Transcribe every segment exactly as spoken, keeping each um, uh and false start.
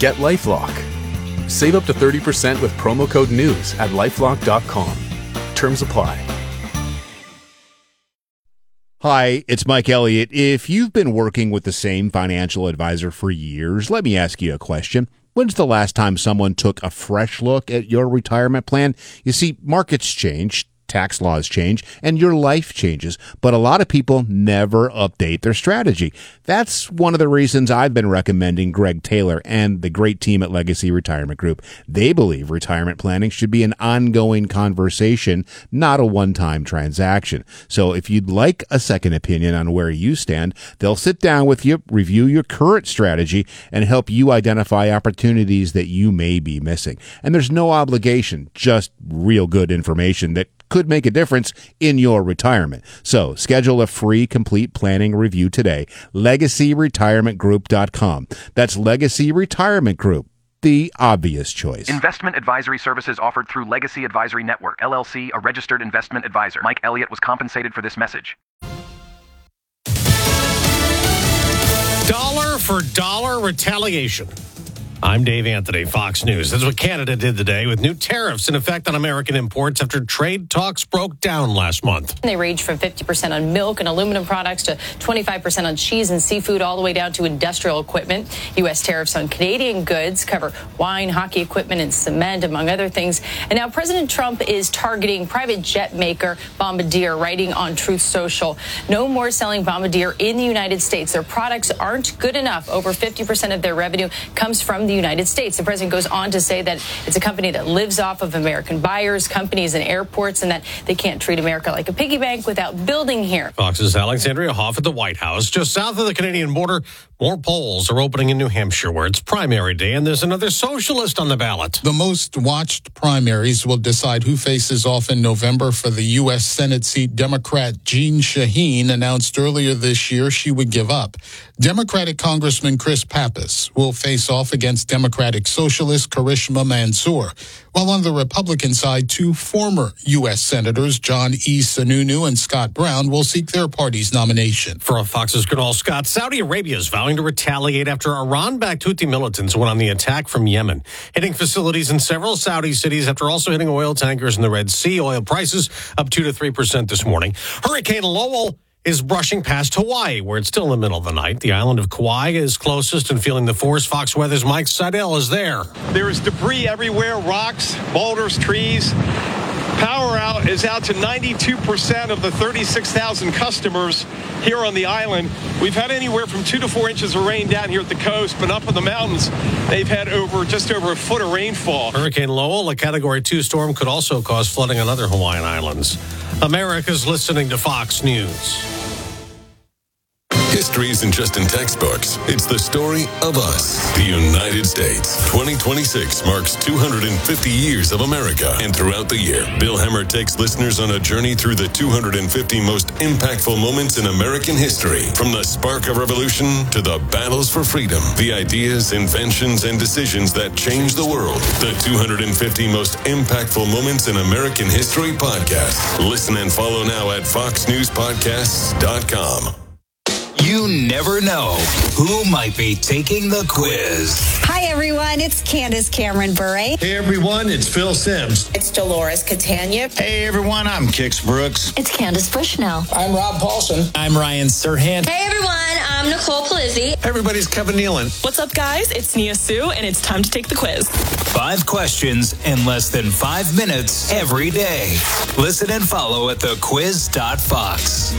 get LifeLock. Save up to thirty percent with promo code NEWS at lifelock dot com. Terms apply. Hi, it's Mike Elliott. If you've been working with the same financial advisor for years, let me ask you a question. When's the last time someone took a fresh look at your retirement plan? You see, markets change, tax laws change, and your life changes, but a lot of people never update their strategy. That's one of the reasons I've been recommending Greg Taylor and the great team at Legacy Retirement Group. They believe retirement planning should be an ongoing conversation, not a one-time transaction. So if you'd like a second opinion on where you stand, they'll sit down with you, review your current strategy, and help you identify opportunities that you may be missing. And there's no obligation, just real good information that could make a difference in your retirement. So schedule a free complete planning review today. legacy retirement group dot com. That's Legacy Retirement Group, the obvious choice. Investment advisory services offered through Legacy Advisory Network, L L C, a registered investment advisor. Mike Elliott was compensated for this message. Dollar for dollar retaliation. I'm Dave Anthony, Fox News. That's what Canada did today with new tariffs in effect on American imports after trade talks broke down last month. They range from fifty percent on milk and aluminum products to twenty-five percent on cheese and seafood, all the way down to industrial equipment. U S tariffs on Canadian goods cover wine, hockey equipment, and cement, among other things. And now President Trump is targeting private jet maker Bombardier, writing on Truth Social. No more selling Bombardier in the United States. Their products aren't good enough. Over fifty percent of their revenue comes from the United States. The president goes on to say that it's a company that lives off of American buyers, companies, and airports, and that they can't treat America like a piggy bank without building here. Fox's Alexandria Hoff at the White House. Just south of the Canadian border, more polls are opening in New Hampshire, where it's primary day, and there's another socialist on the ballot. The most watched primaries will decide who faces off in November for the U S Senate seat. Democrat Jeanne Shaheen announced earlier this year she would give up. Democratic Congressman Chris Pappas will face off against Democratic Socialist Karishma Mansour, while on the Republican side, two former U S Senators, John E. Sununu and Scott Brown, will seek their party's nomination. For Fox's Kunal Scott, Saudi Arabia is vowing to retaliate after Iran-backed Houthi militants went on the attack from Yemen, hitting facilities in several Saudi cities after also hitting oil tankers in the Red Sea. Oil prices up two to three percent this morning. Hurricane Lowell is brushing past Hawaii, where it's still in the middle of the night. The island of Kauai is closest and feeling the force. Fox Weather's Mike Seidel is there. There is debris everywhere, rocks, boulders, trees. Power out is out to ninety-two percent of the thirty-six thousand customers here on the island. We've had anywhere from two to four inches of rain down here at the coast, but up in the mountains, they've had over just over a foot of rainfall. Hurricane Lowell, a Category two storm, could also cause flooding on other Hawaiian islands. America's listening to Fox News. History isn't just in textbooks. It's the story of us, the United States. twenty twenty-six marks two hundred fifty years of America. And throughout the year, Bill Hemmer takes listeners on a journey through the two hundred fifty most impactful moments in American history. From the spark of revolution to the battles for freedom, the ideas, inventions, and decisions that changed the world. The two hundred fifty most impactful moments in American history podcast. Listen and follow now at fox news podcasts dot com. You never know who might be taking the quiz. Hi, everyone. It's Candace Cameron Bure. Hey, everyone. It's Phil Sims. It's Dolores Catania. Hey, everyone. I'm Kix Brooks. It's Candace Bushnell. I'm Rob Paulson. I'm Ryan Serhant. Hey, everyone. I'm Nicole Palizzi. Hey, everybody's Kevin Nealon. What's up, guys? It's Nia Sue, and it's time to take the quiz. Five questions in less than five minutes every day. Listen and follow at the quiz dot fox.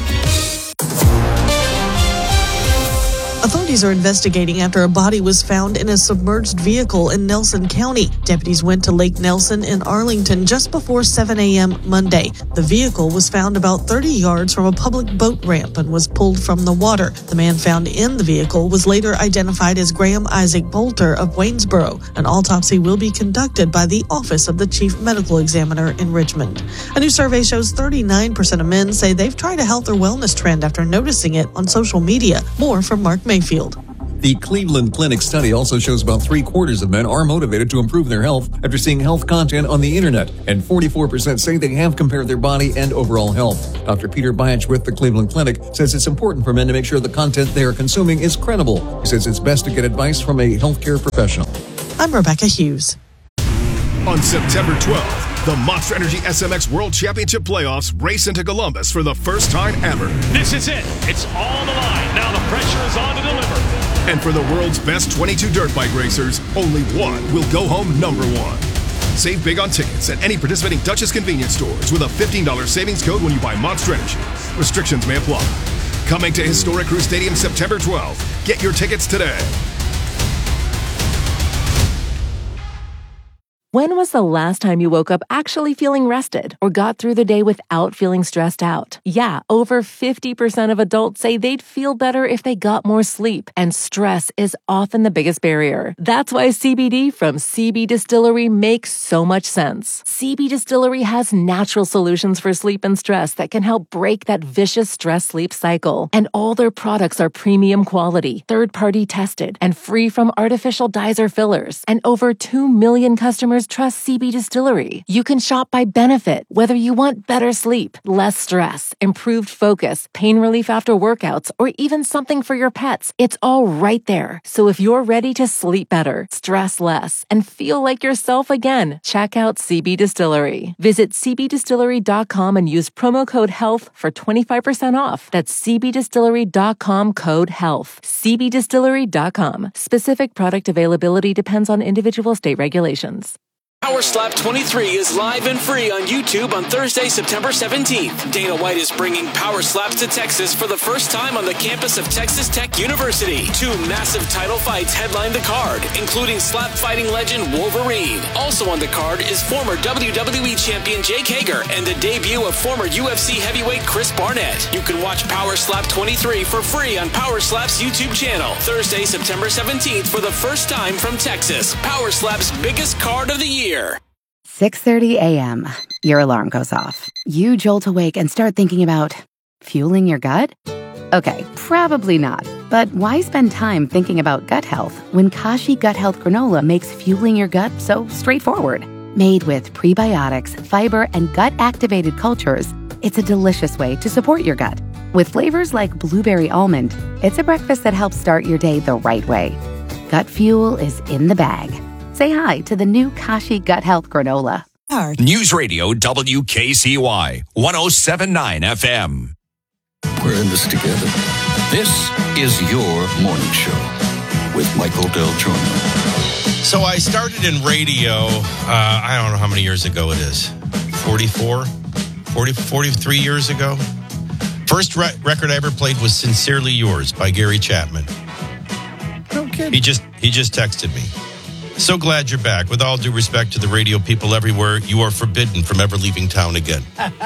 Authorities are investigating after a body was found in a submerged vehicle in Nelson County. Deputies went to Lake Nelson in Arlington just before seven a.m. Monday. The vehicle was found about thirty yards from a public boat ramp and was pulled from the water. The man found in the vehicle was later identified as Graham Isaac Bolter of Waynesboro. An autopsy will be conducted by the Office of the Chief Medical Examiner in Richmond. A new survey shows thirty-nine percent of men say they've tried a health or wellness trend after noticing it on social media. More from Mark Mayfield. The Cleveland Clinic study also shows about three quarters of men are motivated to improve their health after seeing health content on the internet, and forty-four percent say they have compared their body and overall health. Doctor Peter Byach with the Cleveland Clinic says it's important for men to make sure the content they are consuming is credible. He says it's best to get advice from a healthcare professional. I'm Rebecca Hughes. On September twelfth, the Monster Energy S M X World Championship Playoffs race into Columbus for the first time ever. This is it. It's all the line. Now the pressure is on to deliver. And for the world's best twenty-two dirt bike racers, only one will go home number one. Save big on tickets at any participating Duchess convenience stores with a fifteen dollars savings code when you buy Monster Energy. Restrictions may apply. Coming to Historic Crew Stadium September twelfth. Get your tickets today. When was the last time you woke up actually feeling rested or got through the day without feeling stressed out? Yeah, over fifty percent of adults say they'd feel better if they got more sleep, and stress is often the biggest barrier. That's why C B D from C B Distillery makes so much sense. C B Distillery has natural solutions for sleep and stress that can help break that vicious stress-sleep cycle. And all their products are premium quality, third-party tested, and free from artificial dyes or fillers. And over two million customers trust C B Distillery. You can shop by benefit, whether you want better sleep, less stress, improved focus, pain relief after workouts, or even something for your pets. It's all right there. So if you're ready to sleep better, stress less, and feel like yourself again, check out C B Distillery. Visit c b distillery dot com and use promo code HEALTH for twenty-five percent off. That's c b distillery dot com code HEALTH. c b distillery dot com. Specific product availability depends on individual state regulations. Power Slap twenty-three is live and free on YouTube on Thursday, September seventeenth. Dana White is bringing Power Slaps to Texas for the first time on the campus of Texas Tech University. Two massive title fights headline the card, including slap fighting legend Wolverine. Also on the card is former W W E champion Jake Hager and the debut of former U F C heavyweight Chris Barnett. You can watch Power Slap twenty-three for free on Power Slap's YouTube channel. Thursday, September seventeenth for the first time from Texas. Power Slap's biggest card of the year. six thirty a.m. Your alarm goes off. You jolt awake and start thinking about fueling your gut? Okay, probably not. But why spend time thinking about gut health when Kashi Gut Health Granola makes fueling your gut so straightforward? Made with prebiotics, fiber, and gut-activated cultures, it's a delicious way to support your gut. With flavors like blueberry almond, it's a breakfast that helps start your day the right way. Gut fuel is in the bag. Say hi to the new Kashi Gut Health Granola. News Radio W K C Y one oh seven point nine F M. We're in this together. This is your morning show with Michael Del Giorno. So I started in radio, uh, I don't know how many years ago it is. forty-four, forty, forty-three years ago. First re- record I ever played was Sincerely Yours by Gary Chapman. No kidding. He just, he just texted me. So glad you're back. With all due respect to the radio people everywhere, you are forbidden from ever leaving town again.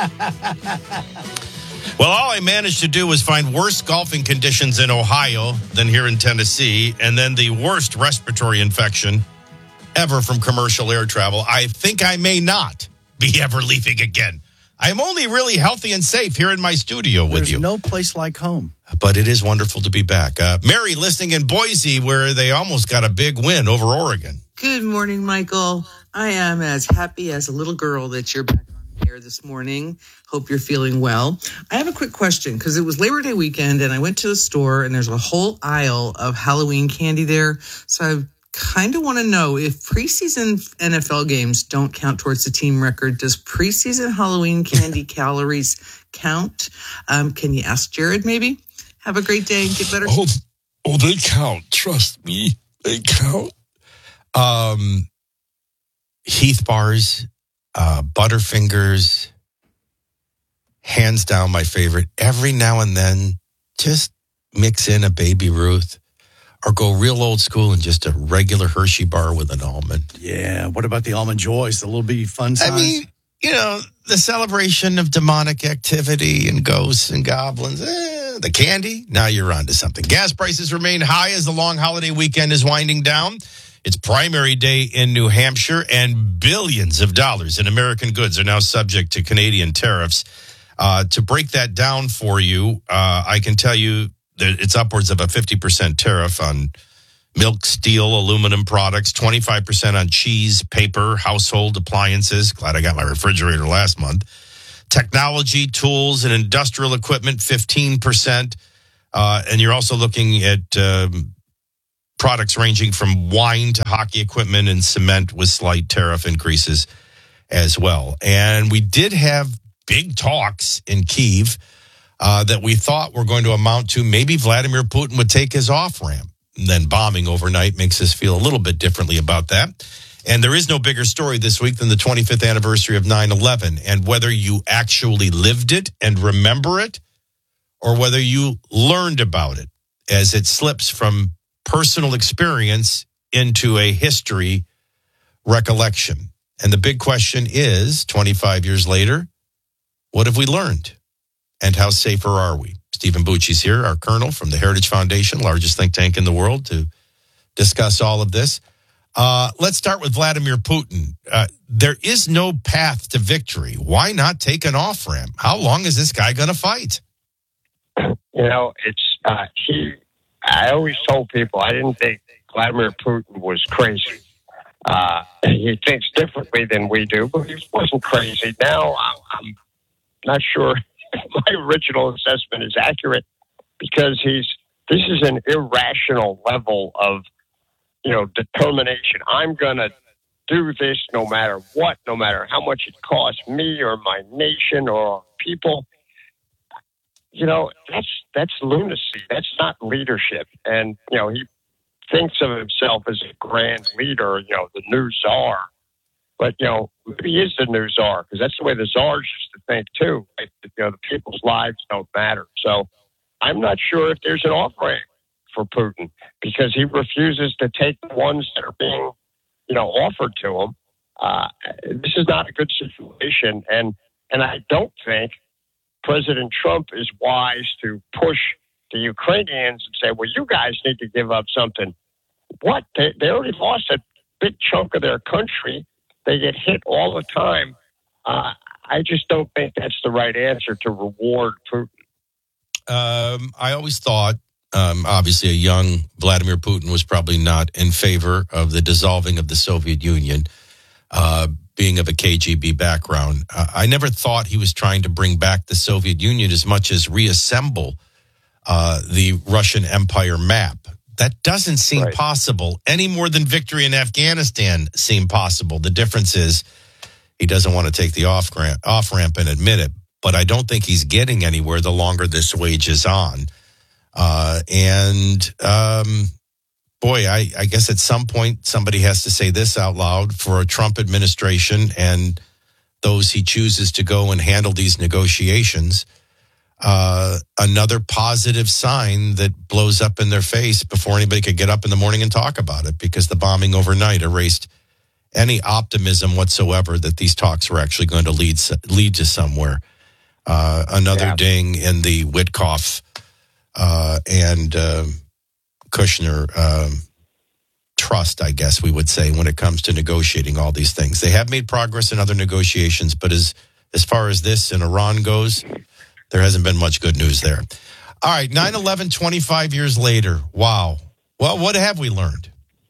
Well, all I managed to do was find worse golfing conditions in Ohio than here in Tennessee, and then the worst respiratory infection ever from commercial air travel. I think I may not be ever leaving again. I'm only really healthy and safe here in my studio with There's you. no place like home. But it is wonderful to be back. Uh, Mary, listening in Boise, where they almost got a big win over Oregon. Good morning, Michael. I am as happy as a little girl that you're back on the air this morning. Hope you're feeling well. I have a quick question because it was Labor Day weekend and I went to the store and there's a whole aisle of Halloween candy there. So I kind of want to know if preseason N F L games don't count towards the team record, does preseason Halloween candy calories count? Um, can you ask Jared maybe? Have a great day and get better. Oh, oh, they count. Trust me. They count. Um, Heath bars, uh, Butterfingers, hands down my favorite. Every now and then, just mix in a Baby Ruth or go real old school and just a regular Hershey bar with an almond. Yeah. What about the Almond Joys? The little bitty fun size? I mean, you know, the celebration of demonic activity and ghosts and goblins. Eh, the candy, now you're onto something. Gas prices remain high as the long holiday weekend is winding down. It's primary day in New Hampshire, and billions of dollars in American goods are now subject to Canadian tariffs. Uh, to break that down for you, uh, I can tell you that it's upwards of a fifty percent tariff on milk, steel, aluminum products, twenty-five percent on cheese, paper, household appliances. Glad I got my refrigerator last month. Technology, tools, and industrial equipment, fifteen percent. Uh, and you're also looking at um, products ranging from wine to hockey equipment and cement with slight tariff increases as well. And we did have big talks in Kyiv uh, that we thought were going to amount to maybe Vladimir Putin would take his off-ramp. And then bombing overnight makes us feel a little bit differently about that. And there is no bigger story this week than the twenty-fifth anniversary of nine eleven. And whether you actually lived it and remember it, or whether you learned about it as it slips from personal experience into a history recollection. And the big question is, twenty-five years later, what have we learned? And how safer are we? Stephen Bucci's here, our colonel from the Heritage Foundation, largest think tank in the world, to discuss all of this. Uh, let's start with Vladimir Putin. Uh, there is no path to victory. Why not take an off-ramp? How long is this guy going to fight? You know, it's uh, he. I always told people I didn't think Vladimir Putin was crazy. Uh, he thinks differently than we do, but he wasn't crazy. Now I'm, I'm not sure if my original assessment is accurate, because he's this is an irrational level of, you know, determination. I'm going to do this no matter what, no matter how much it costs me or my nation or people. You know, that's that's lunacy. That's not leadership. And, you know, he thinks of himself as a grand leader, you know, the new czar. But, you know, maybe he is the new czar, because that's the way the czars used to think, too. Like, you know, the people's lives don't matter. So I'm not sure if there's an off-ramp for Putin, because he refuses to take the ones that are being, you know, offered to him. Uh, this is not a good situation. And, and I don't think President Trump is wise to push the Ukrainians and say, well, you guys need to give up something. What? They, they already lost a big chunk of their country. They get hit all the time. Uh, I just don't think that's the right answer to reward Putin. Um, I always thought, um, obviously, a young Vladimir Putin was probably not in favor of the dissolving of the Soviet Union, uh, being of a K G B background. Uh, I never thought he was trying to bring back the Soviet Union as much as reassemble uh, the Russian Empire map. That doesn't seem right. possible any more than victory in Afghanistan seemed possible. The difference is he doesn't want to take the off ramp, off ramp and admit it. But I don't think he's getting anywhere the longer this wages on. Uh, and um, boy, I, I guess at some point somebody has to say this out loud for a Trump administration and those he chooses to go and handle these negotiations. Uh, another positive sign that blows up in their face before anybody could get up in the morning and talk about it, because the bombing overnight erased any optimism whatsoever that these talks were actually going to lead lead to somewhere. Uh, another yeah. ding in the Witkoff uh, and uh, Kushner um, trust, I guess we would say, when it comes to negotiating all these things. They have made progress in other negotiations, but as as far as this in Iran goes, there hasn't been much good news there. All right, nine eleven, twenty-five years later. Wow. Well, what have we learned?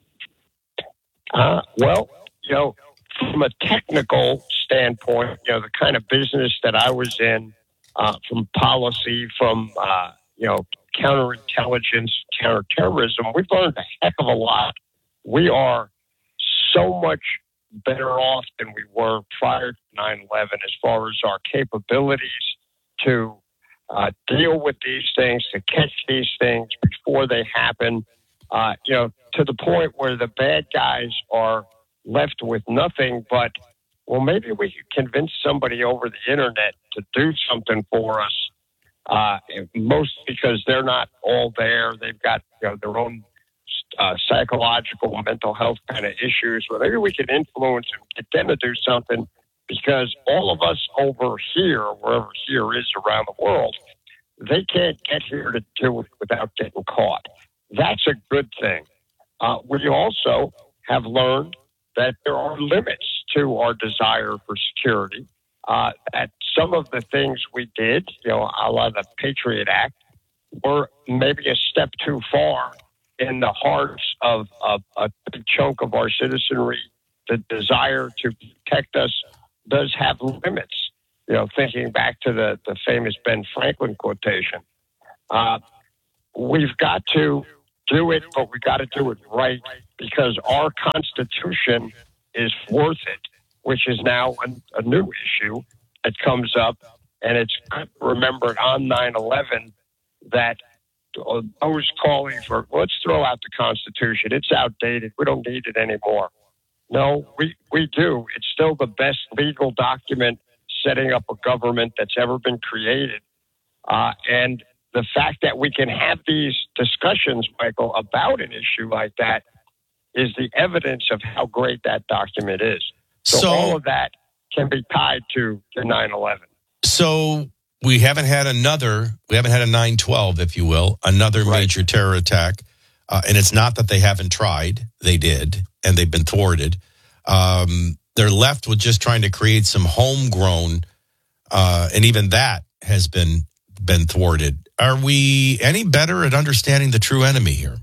Uh, well, you know, from a technical standpoint, you know, the kind of business that I was in, uh, from policy, from, uh, you know, counterintelligence, counterterrorism, we've learned a heck of a lot. We are so much better off than we were prior to nine eleven as far as our capabilities to uh, deal with these things, to catch these things before they happen, uh, you know, to the point where the bad guys are left with nothing but, well, maybe we could convince somebody over the internet to do something for us, uh, most because they're not all there. They've got, you know, their own uh, psychological, mental health kind of issues. Well, maybe we can influence and get them to do something, because all of us over here, wherever here is around the world, they can't get here to do it without getting caught. That's a good thing. Uh, we also have learned that there are limits to our desire for security, uh, that some of the things we did, you know, a la the Patriot Act, were maybe a step too far in the hearts of, of a big chunk of our citizenry. The desire to protect us does have limits. You know, thinking back to the, the famous Ben Franklin quotation, uh, we've got to do it, but we got to do it right because our Constitution is worth it, which is now a, a new issue that comes up. And it's remembered on nine eleven that those calling for, let's throw out the Constitution. It's outdated. We don't need it anymore. No, we, we do. It's still the best legal document setting up a government that's ever been created. Uh, and the fact that we can have these discussions, Michael, about an issue like that is the evidence of how great that document is. So, so all of that can be tied to the nine eleven. So we haven't had another, we haven't had a nine twelve, if you will, another right. major terror attack. Uh, and it's not that they haven't tried. They did, and they've been thwarted. Um, they're left with just trying to create some homegrown, uh, and even that has been been thwarted. Are we any better at understanding the true enemy here?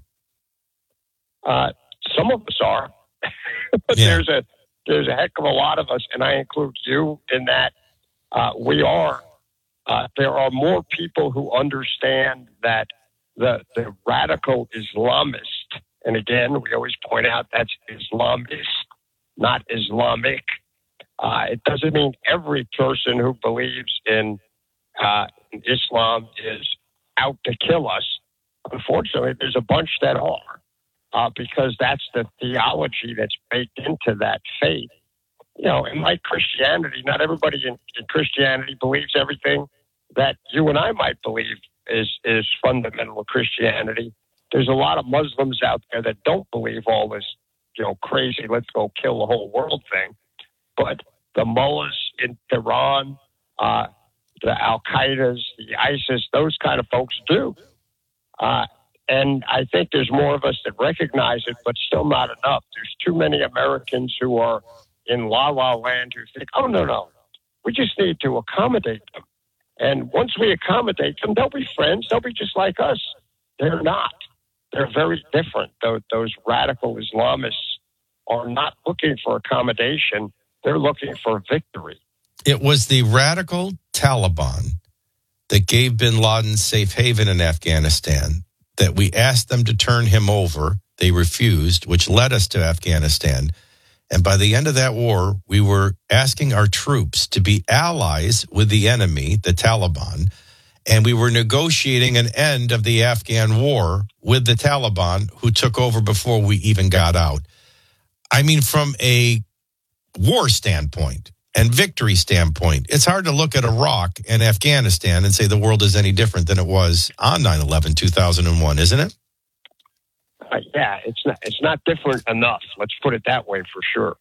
Uh, some of us are. But yeah. there's a there's a heck of a lot of us, and I include you in that. Uh, we are. Uh, there are more people who understand that the the radical Islamist, and again, we always point out that's Islamist, not Islamic. Uh, it doesn't mean every person who believes in uh, Islam is out to kill us. Unfortunately, there's a bunch that are, uh, because that's the theology that's baked into that faith. You know, and like Christianity, not everybody in, in Christianity believes everything that you and I might believe is, is fundamental Christianity. There's a lot of Muslims out there that don't believe all this, you know, crazy, let's go kill the whole world thing. But the mullahs in Iran, uh, the Al-Qaedas, the ISIS, those kind of folks do. Uh, and I think there's more of us that recognize it, but still not enough. There's too many Americans who are in la-la land who think, oh, no, no, we just need to accommodate them. And once we accommodate them, they'll be friends. They'll be just like us. They're not. They're very different. Those, those radical Islamists are not looking for accommodation. They're looking for victory. It was the radical Taliban that gave bin Laden safe haven in Afghanistan, that we asked them to turn him over. They refused, which led us to Afghanistan. And by the end of that war, we were asking our troops to be allies with the enemy, the Taliban, and we were negotiating an end of the Afghan war with the Taliban, who took over before we even got out. I mean, from a war standpoint and victory standpoint, it's hard to look at Iraq and Afghanistan and say the world is any different than it was on nine eleven two thousand one, isn't it? Uh, yeah, it's not, it's not different enough. Let's put it that way for sure.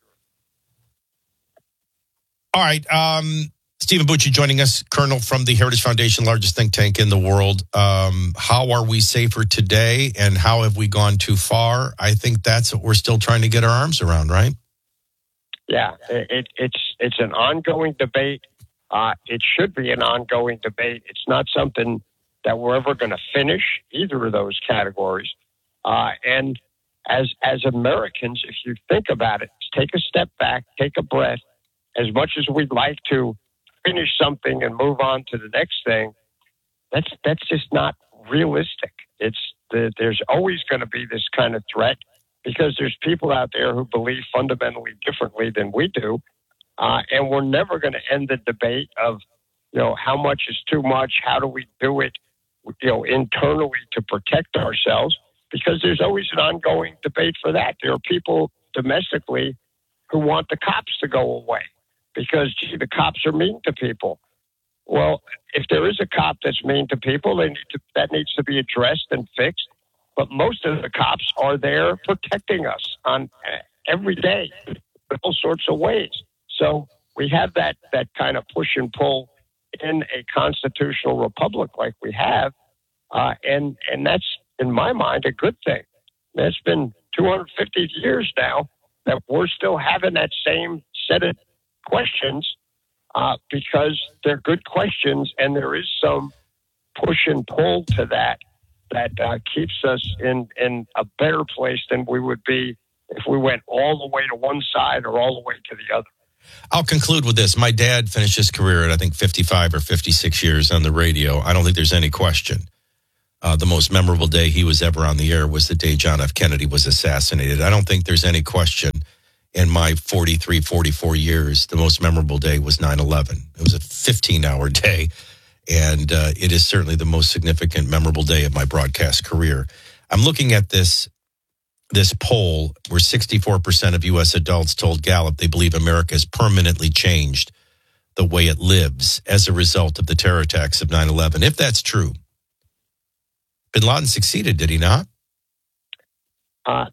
All right. Um, Stephen Bucci joining us, Colonel from the Heritage Foundation, largest think tank in the world. Um, how are we safer today, and how have we gone too far? I think that's what we're still trying to get our arms around, right? Yeah, it, it's it's an ongoing debate. Uh, it should be an ongoing debate. It's not something that we're ever going to finish, either of those categories. Uh, and as as Americans, if you think about it, take a step back, take a breath. As much as we'd like to finish something and move on to the next thing, that's that's just not realistic. It's the, there's always going to be this kind of threat because there's people out there who believe fundamentally differently than we do, uh, and we're never going to end the debate of, you know, how much is too much, how do we do it, you know, internally to protect ourselves. Because there's always an ongoing debate for that. There are people domestically who want the cops to go away because, gee, the cops are mean to people. Well, if there is a cop that's mean to people, they need to, that needs to be addressed and fixed. But most of the cops are there protecting us on every day in all sorts of ways. So we have that that kind of push and pull in a constitutional republic like we have, uh, and and that's, in my mind, a good thing. It's been two hundred fifty years now that we're still having that same set of questions uh, because they're good questions, and there is some push and pull to that that uh, keeps us in, in a better place than we would be if we went all the way to one side or all the way to the other. I'll conclude with this. My dad finished his career at, I think, fifty-five or fifty-six years on the radio. I don't think there's any question. uh, the most memorable day he was ever on the air was the day John F. Kennedy was assassinated. I don't think there's any question in my forty-three, forty-four years, the most memorable day was nine eleven. It was a fifteen-hour day, and uh, it is certainly the most significant, memorable day of my broadcast career. I'm looking at this this poll where sixty-four percent of U S adults told Gallup they believe America has permanently changed the way it lives as a result of the terror attacks of nine eleven. If that's true, Bin Laden succeeded, did he not? Uh,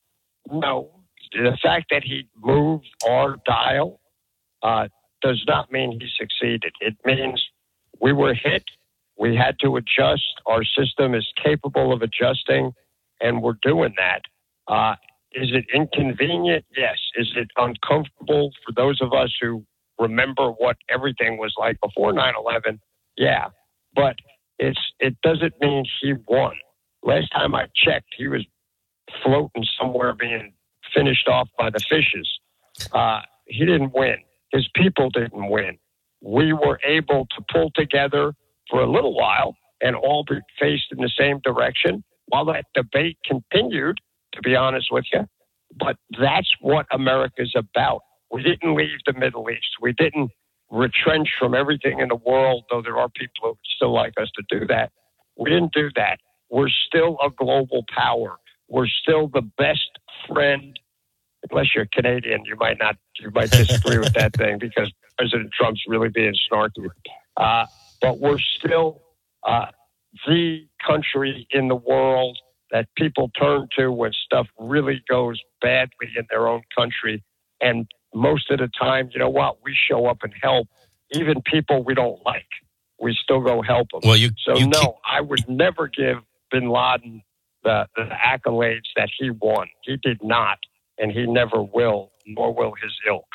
no. The fact that he moved our dial uh, does not mean he succeeded. It means we were hit. We had to adjust. Our system is capable of adjusting, and we're doing that. Uh, is it inconvenient? Yes. Is it uncomfortable for those of us who remember what everything was like before nine eleven? Yeah. But it's it doesn't mean he won. Last time I checked, he was floating somewhere being finished off by the fishes. Uh, he didn't win. His people didn't win. We were able to pull together for a little while and all be faced in the same direction while that debate continued, to be honest with you. But that's what America's about. We didn't leave the Middle East. We didn't retrench from everything in the world, though there are people who still like us to do that. We didn't do that. We're still a global power. We're still the best friend. Unless you're Canadian, you might not, you might disagree with that thing because President Trump's really being snarky. Uh, but we're still uh, the country in the world that people turn to when stuff really goes badly in their own country. And most of the time, you know what? We show up and help even people we don't like. We still go help them. Well, you, so you no, keep... I would never give Bin Laden the, the accolades that he won. He did not. And he never will, nor will his ilk.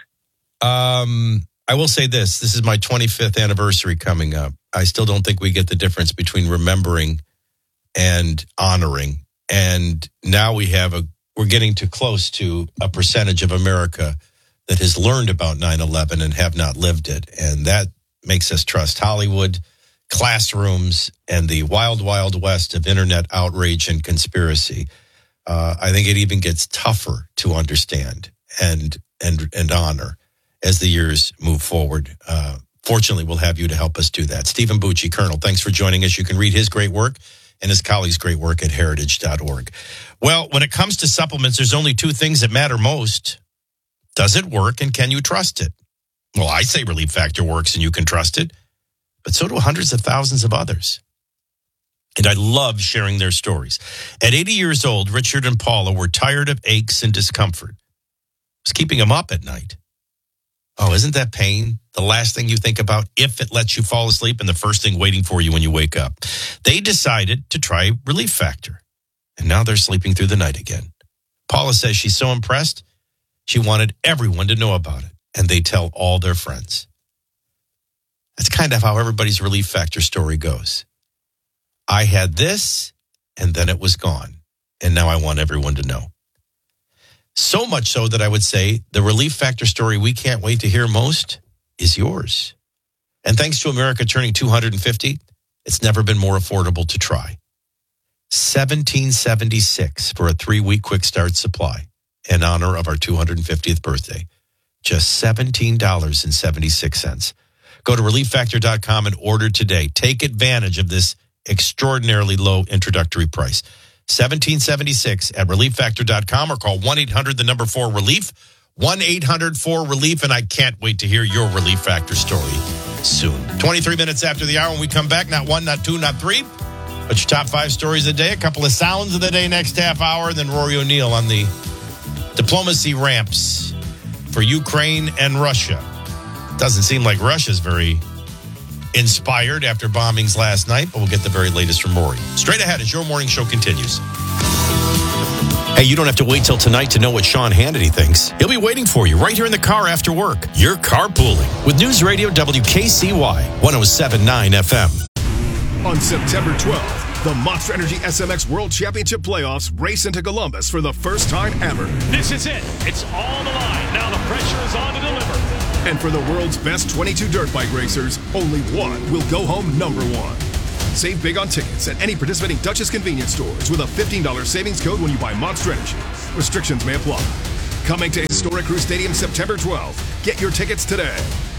Um, I will say this. This is my twenty-fifth anniversary coming up. I still don't think we get the difference between remembering and honoring. And now we have a, we're getting too close to a percentage of America that has learned about nine eleven and have not lived it. And that makes us trust Hollywood, classrooms, and the wild, wild west of internet outrage and conspiracy. Uh, I think it even gets tougher to understand and and and honor as the years move forward. Uh, fortunately, we'll have you to help us do that. Stephen Bucci, Colonel, thanks for joining us. You can read his great work and his colleagues' great work at heritage dot org. Well, when it comes to supplements, there's only two things that matter most. Does it work and can you trust it? Well, I say Relief Factor works and you can trust it, but so do hundreds of thousands of others. And I love sharing their stories. At eighty years old, Richard and Paula were tired of aches and discomfort. It was keeping them up at night. Oh, isn't that pain the last thing you think about if it lets you fall asleep and the first thing waiting for you when you wake up? They decided to try Relief Factor, and now they're sleeping through the night again. Paula says she's so impressed, she wanted everyone to know about it, and they tell all their friends. That's kind of how everybody's Relief Factor story goes. I had this, and then it was gone. And now I want everyone to know. So much so that I would say the Relief Factor story we can't wait to hear most is yours. And thanks to America turning two hundred fifty, it's never been more affordable to try. seventeen seventy-six for a three-week quick start supply in honor of our two hundred fiftieth birthday. Just seventeen dollars and seventy-six cents. Go to relief factor dot com and order today. Take advantage of this extraordinarily low introductory price. seventeen seventy-six at relief factor dot com or call one eight hundred the number four relief. one eight hundred four relief, and I can't wait to hear your Relief Factor story soon. twenty-three minutes after the hour when we come back, not one, not two, not three, but your top five stories a day, a couple of sounds of the day next half hour, then Rory O'Neill on the diplomacy ramps for Ukraine and Russia. Doesn't seem like Russia's very inspired after bombings last night, but we'll get the very latest from Rory. Straight ahead as your morning show continues. Hey, you don't have to wait till tonight to know what Sean Hannity thinks. He'll be waiting for you right here in the car after work. You're carpooling with News Radio W K C Y one oh seven point nine F M. On September twelfth, the Monster Energy S M X World Championship Playoffs race into Columbus for the first time ever. This is it. It's all on the line. Now the pressure is on to deliver. And for the world's best twenty-two dirt bike racers, only one will go home number one. Save big on tickets at any participating Duchess convenience stores with a fifteen dollars savings code when you buy Monster Energy. Restrictions may apply. Coming to Historic Crew Stadium September twelfth. Get your tickets today.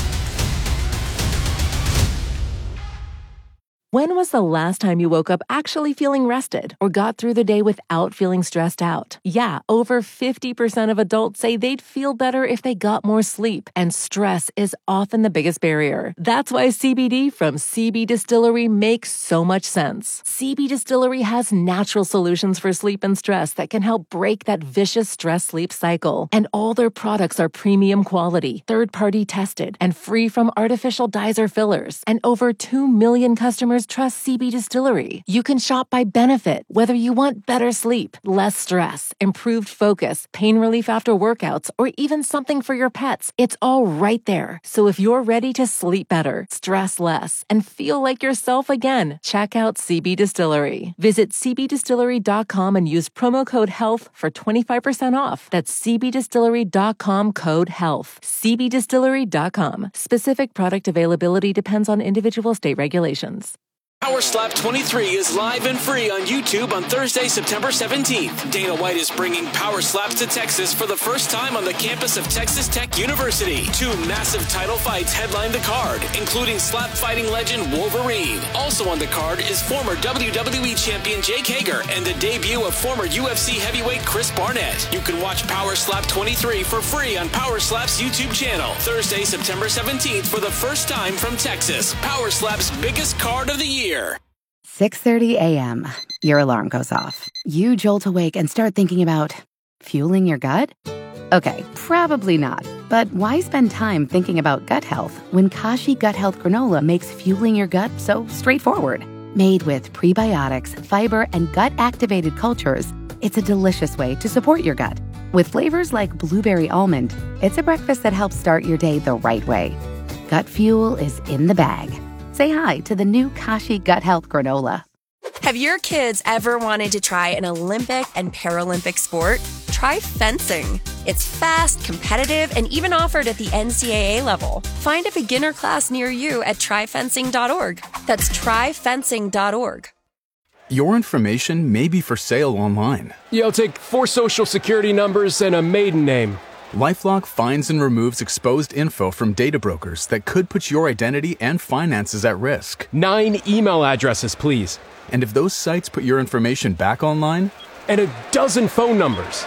When was the last time you woke up actually feeling rested or got through the day without feeling stressed out? Yeah, over fifty percent of adults say they'd feel better if they got more sleep, and stress is often the biggest barrier. That's why C B D from C B Distillery makes so much sense. C B Distillery has natural solutions for sleep and stress that can help break that vicious stress-sleep cycle. And all their products are premium quality, third-party tested, and free from artificial dyes or fillers. And over two million customers trust C B Distillery. You can shop by benefit, whether you want better sleep, less stress, improved focus, pain relief after workouts, or even something for your pets. It's all right there. So if you're ready to sleep better, stress less, and feel like yourself again, check out C B Distillery. Visit c b distillery dot com and use promo code HEALTH for twenty-five percent off. That's c b distillery dot com code HEALTH. c b distillery dot com. Specific product availability depends on individual state regulations. Power Slap twenty-three is live and free on YouTube on Thursday, September seventeenth. Dana White is bringing Power Slaps to Texas for the first time on the campus of Texas Tech University. Two massive title fights headline the card, including slap fighting legend Wolverine. Also on the card is former W W E champion Jake Hager and the debut of former U F C heavyweight Chris Barnett. You can watch Power Slap twenty-three for free on Power Slap's YouTube channel. Thursday, September seventeenth for the first time from Texas. Power Slap's biggest card of the year. six thirty a.m. Your alarm goes off. You jolt awake and start thinking about fueling your gut? Okay, probably not. But why spend time thinking about gut health when Kashi Gut Health Granola makes fueling your gut so straightforward? Made with prebiotics, fiber, and gut-activated cultures, it's a delicious way to support your gut. With flavors like blueberry almond, it's a breakfast that helps start your day the right way. Gut fuel is in the bag. Say hi to the new Kashi Gut Health Granola. Have your kids ever wanted to try an Olympic and Paralympic sport? Try fencing. It's fast, competitive, and even offered at the N C double A level. Find a beginner class near you at try fencing dot org. That's try fencing dot org. Your information may be for sale online. You'll take four social security numbers and a maiden name. LifeLock finds and removes exposed info from data brokers that could put your identity and finances at risk. Nine email addresses, please. And if those sites put your information back online? And a dozen phone numbers.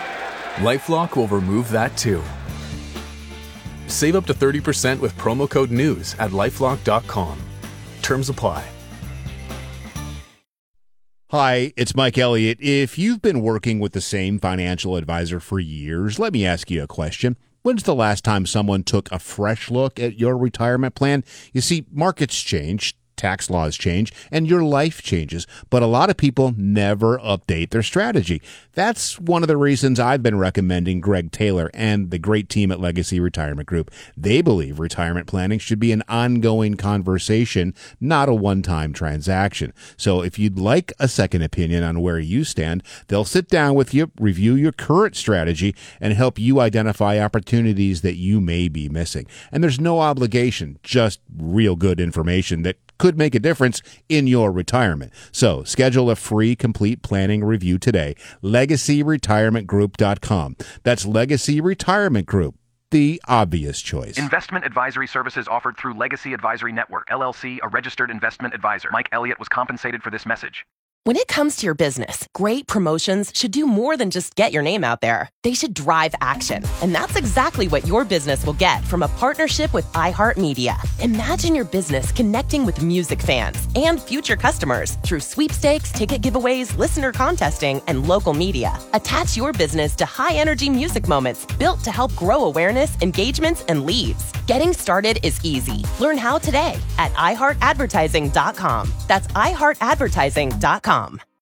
LifeLock will remove that too. Save up to thirty percent with promo code NEWS at lifelock dot com. Terms apply. Hi, it's Mike Elliott. If you've been working with the same financial advisor for years, let me ask you a question. When's the last time someone took a fresh look at your retirement plan? You see, markets change, tax laws change, and your life changes, but a lot of people never update their strategy. That's one of the reasons I've been recommending Greg Taylor and the great team at Legacy Retirement Group. They believe retirement planning should be an ongoing conversation, not a one-time transaction. So if you'd like a second opinion on where you stand, they'll sit down with you, review your current strategy, and help you identify opportunities that you may be missing. And there's no obligation, just real good information that could make a difference in your retirement. So schedule a free complete planning review today. legacy retirement group dot com. That's Legacy Retirement Group, the obvious choice. Investment advisory services offered through Legacy Advisory Network, L L C, a registered investment advisor. Mike Elliott was compensated for this message. When it comes to your business, great promotions should do more than just get your name out there. They should drive action. And that's exactly what your business will get from a partnership with iHeartMedia. Imagine your business connecting with music fans and future customers through sweepstakes, ticket giveaways, listener contesting, and local media. Attach your business to high-energy music moments built to help grow awareness, engagements, and leads. Getting started is easy. Learn how today at i heart advertising dot com. That's i heart advertising dot com.